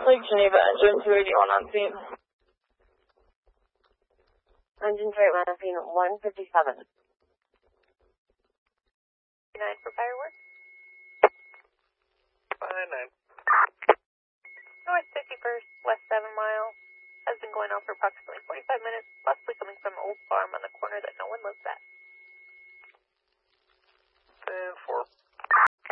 Lake Geneva, engine 281 on scene. Engine 281 on scene, 157. 9 for fireworks. 9. North 51st, west 7 mile. Has been going on for approximately 45 minutes, possibly coming from an old farm on the corner that no one lives at. 10-4